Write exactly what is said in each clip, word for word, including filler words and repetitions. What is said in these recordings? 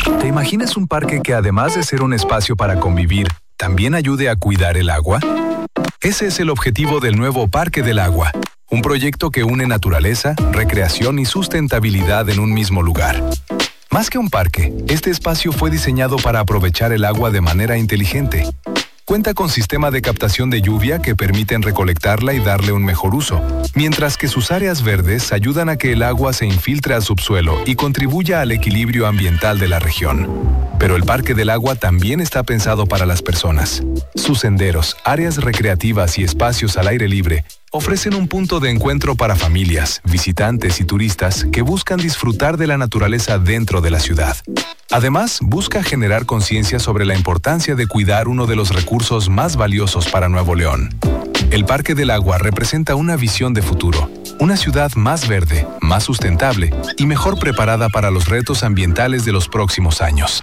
¿Te imaginas un parque que además de ser un espacio para convivir, también ayude a cuidar el agua? Ese es el objetivo del nuevo Parque del Agua, un proyecto que une naturaleza, recreación y sustentabilidad en un mismo lugar. Más que un parque, este espacio fue diseñado para aprovechar el agua de manera inteligente. Cuenta con sistema de captación de lluvia que permiten recolectarla y darle un mejor uso, mientras que sus áreas verdes ayudan a que el agua se infiltre al subsuelo y contribuya al equilibrio ambiental de la región. Pero el Parque del Agua también está pensado para las personas. Sus senderos, áreas recreativas y espacios al aire libre ofrecen un punto de encuentro para familias, visitantes y turistas que buscan disfrutar de la naturaleza dentro de la ciudad. Además, busca generar conciencia sobre la importancia de cuidar uno de los recursos más valiosos para Nuevo León. El Parque del Agua representa una visión de futuro, una ciudad más verde, más sustentable y mejor preparada para los retos ambientales de los próximos años.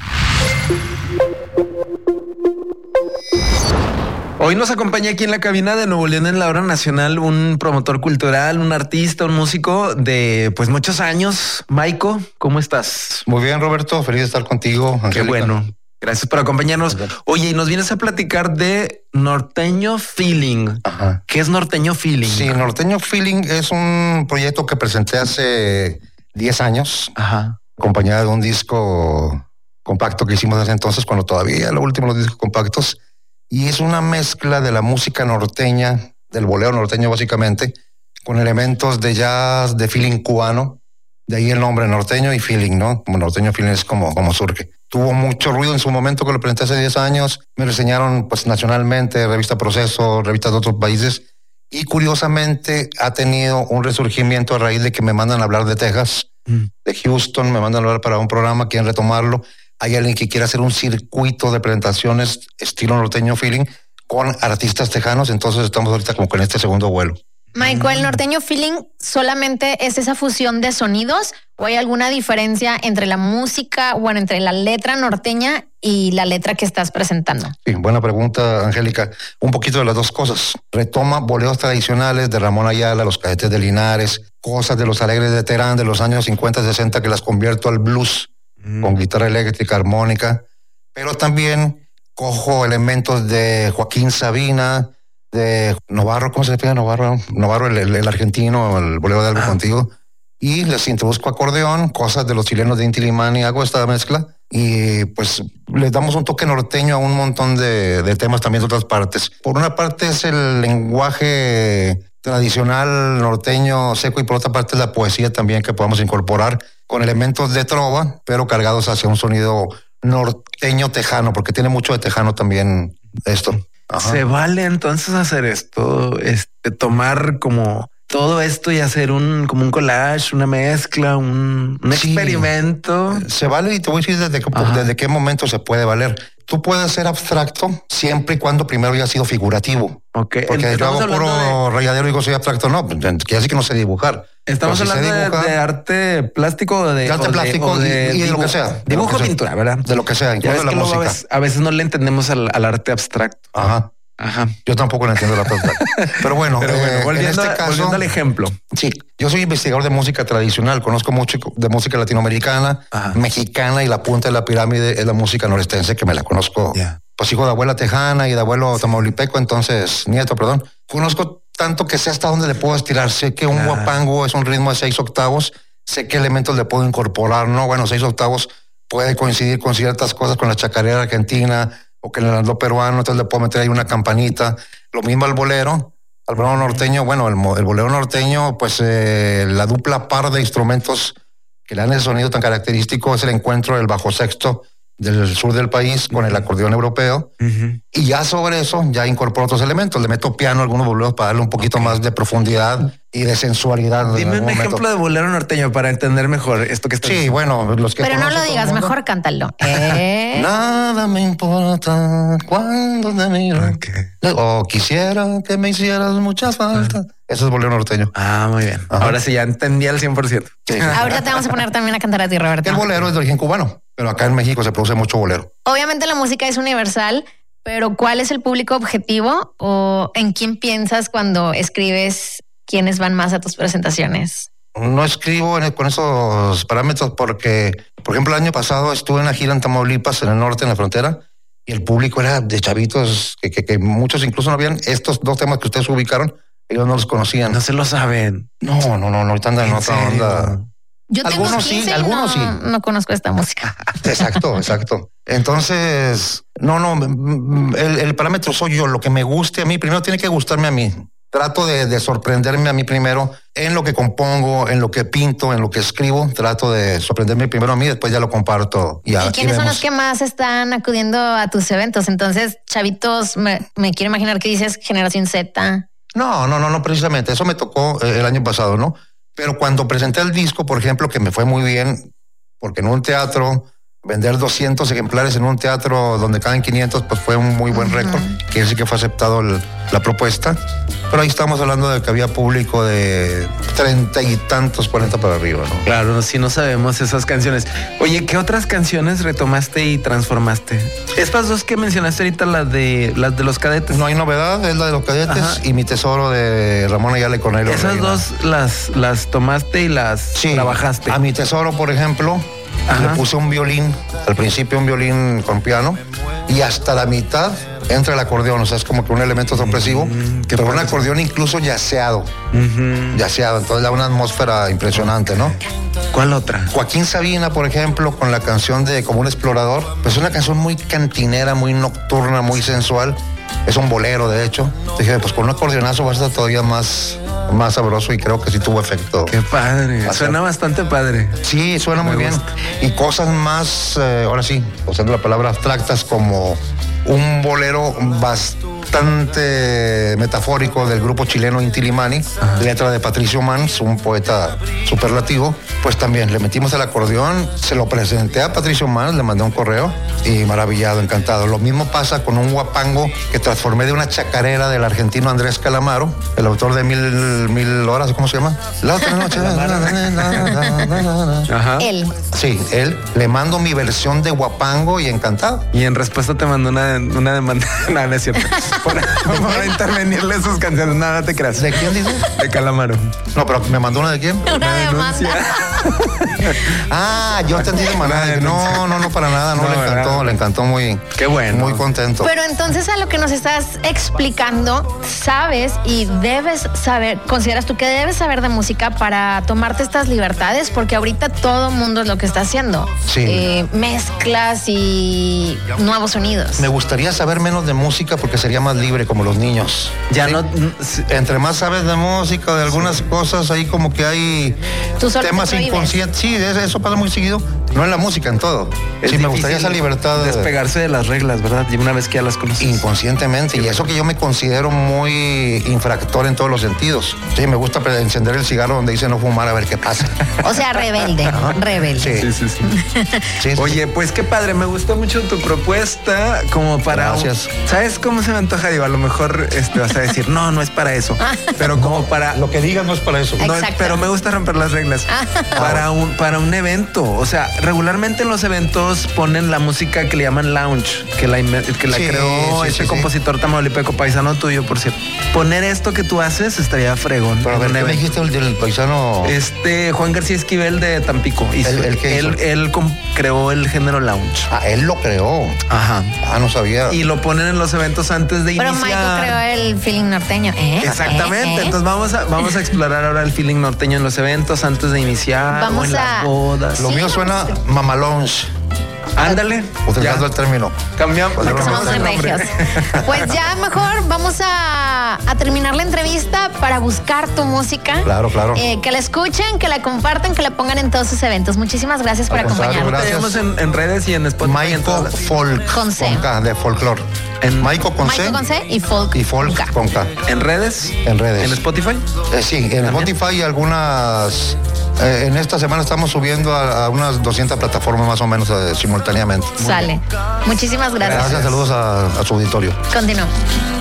Hoy nos acompaña aquí en la cabina de Nuevo León en la Hora Nacional un promotor cultural, un artista, un músico de pues muchos años. Maiko, ¿cómo estás? Muy bien, Roberto. Feliz de estar contigo, Angélica. Qué bueno. Gracias por acompañarnos. Oye, y nos vienes a platicar de Norteño Feeling. Ajá. ¿Qué es Norteño Feeling? Sí, Norteño Feeling es un proyecto que presenté hace diez años. Ajá. Acompañado de un disco compacto que hicimos desde entonces, cuando todavía lo último los discos compactos. Y es una mezcla de la música norteña, del bolero norteño básicamente, con elementos de jazz, de feeling cubano. De ahí el nombre norteño y feeling, ¿no? Como norteño feeling es como, como surge. Tuvo mucho ruido en su momento que lo presenté hace diez años. Me lo enseñaron pues nacionalmente, revista Proceso, revistas de otros países. Y curiosamente ha tenido un resurgimiento a raíz de que me mandan a hablar de Texas, mm. de Houston, me mandan a hablar para un programa, quieren retomarlo. Hay alguien que quiere hacer un circuito de presentaciones estilo norteño feeling con artistas tejanos, entonces estamos ahorita como con este segundo vuelo. Maiko, ¿el norteño feeling solamente es esa fusión de sonidos o hay alguna diferencia entre la música, bueno, entre la letra norteña y la letra que estás presentando? Sí, buena pregunta, Angélica. Un poquito de las dos cosas. Retoma boleros tradicionales de Ramón Ayala, Los Cadetes de Linares, cosas de los Alegres de Terán de los años cincuenta, sesenta que las convierto al blues mm. con guitarra eléctrica, armónica, pero también cojo elementos de Joaquín Sabina, de Novarro, ¿cómo se llama Novarro? Novarro, el, el, el argentino, el bolero de Algo ah. Contigo. Y les introduzco acordeón, cosas de los chilenos de Inti Illimani, hago esta mezcla y pues les damos un toque norteño a un montón de, de temas también de otras partes. Por una parte es el lenguaje tradicional norteño seco y por otra parte la poesía también que podamos incorporar con elementos de trova, pero cargados hacia un sonido norteño tejano, porque tiene mucho de tejano también esto. Ajá. ¿Se vale entonces hacer esto? Este, tomar como todo esto y hacer un como un collage, una mezcla, un, un sí, experimento. Se vale y te voy a decir desde, desde qué momento se puede valer. Tú puedes ser abstracto siempre y cuando primero haya sido figurativo. Okay. Porque yo hago puro de... rayadero y digo soy abstracto. No, que así que no sé dibujar. Estamos si hablando dibuja, de, de arte plástico o de, de arte o plástico de, de, y, y de dibujo, lo que sea. Dibujo, pintura, ¿verdad? De lo que sea, incluso de la música. A veces, a veces no le entendemos al, al arte abstracto. Ajá. Ajá. Yo tampoco le entiendo la abstracto. Pero bueno, Pero bueno eh, volviendo, en este caso, volviendo al ejemplo. Sí, yo soy investigador de música tradicional, conozco mucho de música latinoamericana, Ajá. mexicana y la punta de la pirámide es la música norestense que me la conozco. Yeah. Pues hijo de abuela tejana y de abuelo tamaulipeco, entonces nieto, perdón. Conozco tanto que sé hasta dónde le puedo estirar. Sé que un claro. guapango es un ritmo de seis octavos. Sé qué elementos le puedo incorporar, ¿no? Bueno, seis octavos puede coincidir con ciertas cosas, con la chacarera argentina o que en el andó peruano, entonces le puedo meter ahí una campanita. Lo mismo al bolero, al bolero norteño. Bueno, el, el bolero norteño, pues eh, la dupla par de instrumentos que le dan el sonido tan característico es el encuentro del bajo sexto del sur del país con el acordeón europeo uh-huh. y ya sobre eso ya incorporo otros elementos, le meto piano a algunos boleros para darle un poquito okay. más de profundidad y de sensualidad. Dime un momento. Ejemplo de bolero norteño para entender mejor esto que estás Sí, diciendo. bueno, los que Pero no lo digas, mejor cántalo. ¿Eh? Nada me importa cuando te miro. Okay. O quisiera que me hicieras muchas faltas. Uh-huh. Eso es bolero norteño. Ah, muy bien. Ajá. Ahora sí ya entendí al cien por ciento. Sí. Ahorita te vamos a poner también a cantar a ti, Roberto. El bolero es de origen cubano, pero acá en México se produce mucho bolero. Obviamente la música es universal, pero ¿cuál es el público objetivo o en quién piensas cuando escribes quiénes van más a tus presentaciones? no escribo en- con esos parámetros porque, por ejemplo, el año pasado estuve en una gira en Tamaulipas, en el norte, en la frontera, y el público era de chavitos que, que, que muchos incluso no habían estos dos temas que ustedes ubicaron, ellos no los conocían. No se lo saben. No, no, no, no, ahorita andan en ¿En otra serio? onda. Yo tengo Algunos sí, quince y algunos no, sí. no conozco esta música. Exacto, exacto. Entonces, no, no, mm, el, el parámetro soy yo, lo que me guste a mí, primero tiene que gustarme a mí. Trato de, de sorprenderme a mí primero en lo que compongo, en lo que pinto, en lo que escribo. Trato de sorprenderme primero a mí, después ya lo comparto. Y, ¿Y aquí quiénes son vemos. los que más están acudiendo a tus eventos? Entonces, chavitos, me, me quiero imaginar que dices generación Z. No, no, no, no, precisamente. Eso me tocó eh, el año pasado, ¿no? Pero cuando presenté el disco, por ejemplo, que me fue muy bien, porque en un teatro, vender doscientos ejemplares en un teatro donde caben quinientos, pues fue un muy buen récord, que sí que fue aceptado el- la propuesta. Pero ahí estamos hablando de que había público de treinta y tantos, cuarenta para arriba, ¿no? Claro, si no sabemos esas canciones. Oye, ¿qué otras canciones retomaste y transformaste? Estas dos que mencionaste ahorita, las de las de los Cadetes. No hay novedad, es la de los Cadetes. Ajá. Y Mi Tesoro de Ramón Ayala y Cornelio Esas Reina. dos las, las tomaste y las Sí, trabajaste. A Mi Tesoro, por ejemplo, Ajá. le puse un violín, al principio un violín con piano, y hasta la mitad entra el acordeón, o sea, es como que un elemento sorpresivo, Mm, qué pero un padre. acordeón incluso yaceado, Ujú. yaceado, entonces da una atmósfera impresionante, ¿no? ¿Cuál otra? Joaquín Sabina, por ejemplo, con la canción de Como un explorador, pues es una canción muy cantinera, muy nocturna, muy sensual. Es un bolero, de hecho. Dije, pues con un acordeonazo va a estar todavía más, más sabroso y creo que sí tuvo efecto. Qué padre. Así. Suena bastante padre. Sí, suena muy Me bien. gusta. Y cosas más, eh, ahora sí, usando la palabra abstractas, como un bolero bastante metafórico del grupo chileno Inti Illimani, letra de Patricio Mans, un poeta superlativo. Pues también le metimos el acordeón, se lo presenté a Patricio Mans, le mandé un correo y maravillado, encantado. Lo mismo pasa con un guapango que transformé de una chacarera del argentino Andrés Calamaro, el autor de Mil, mil Horas, ¿cómo se llama? La otra noche. Ajá. Él. Sí, él, le mando mi versión de guapango y encantado. Y en respuesta te mandó una, una demanda. No, no es cierto. Para, para intervenirle sus canciones. Nada, no te creas. ¿De quién dice? De Calamaro. No, pero ¿me mandó una de quién? Una demanda. Ah, yo entendí de manera. Una No, denuncia. no, no, para nada. No, No, le encantó, ¿verdad? le encantó muy. Qué bueno. Muy contento. Pero entonces a lo que nos estás explicando, sabes y debes saber, consideras tú que debes saber de música para tomarte estas libertades, porque ahorita todo mundo es lo que está haciendo. Sí. Eh, mezclas y nuevos sonidos. Me gustaría saber menos de música porque sería más libre como los niños. Ya Sí. no. sí, Entre más sabes de música, de algunas cosas, ahí como que hay Tú solo te temas prohíbes. inconscientes. Sí, eso eso pasa muy seguido. No en la música, en todo. es Sí, me difícil gustaría esa libertad de despegarse de las reglas, ¿verdad? Y una vez que ya las conoces. inconscientemente. Y eso que yo me considero muy infractor en todos los sentidos. Sí, me gusta pre- encender el cigarro donde dice no fumar a ver qué pasa. O sea, rebelde, rebelde. Sí. Sí, sí, sí. Sí, sí. Oye, pues qué padre, me gustó mucho tu propuesta como para... Gracias. ¿Sabes cómo se me antoja? Digo, a lo mejor este, vas a decir, no, no es para eso, pero como para... Lo que digas no es para eso. No, Exacto. pero me gusta romper las reglas. Para un, para un evento. O sea, regularmente en los eventos ponen la música que le llaman lounge, que la, inve- que la Sí, creó sí, este sí, compositor tamaulipeco, paisano tuyo, por cierto. Poner esto que tú haces estaría fregón. Pero a en ver, un ¿qué me evento. dijiste el del paisano? Este Juan García Esquivel de Tampico. Hizo- ¿El- el qué hizo? él él com- creó el género lounge. Ah, él lo creó. Ajá. Ah, no sabía. Y lo ponen en los eventos antes de Pero iniciar. Michael creó el feeling norteño. ¿Eh? Exactamente. ¿Eh? ¿Eh? Entonces vamos a, vamos a explorar ahora el feeling norteño en los eventos antes de iniciar. Vamos o en a- las bodas. Lo Sí, mío suena vamos mamalonge, Ándale. utilizando Ya. el término. Cambiamos. Pues le somos Somos cambiamos muy el nombre. regios. Pues ya mejor vamos a, a terminar la entrevista para buscar tu música. Claro, claro. Eh, que la escuchen, que la compartan, que la pongan en todos sus eventos. Muchísimas gracias por Al contrario, acompañarnos. gracias. Tenemos en, en redes y en Spotify. y en Maico todas las- Folk. Con C. K, de folclore. En- Maico con C. Michael con C y Folk. Y folk con K. con K. En redes. En redes. En Spotify. Eh, sí, en Spotify y algunas. eh, en esta semana estamos subiendo a, a unas doscientas plataformas más o menos eh, simultáneamente. Sale. Muchísimas gracias. Gracias, saludos a, a su auditorio. Continuamos.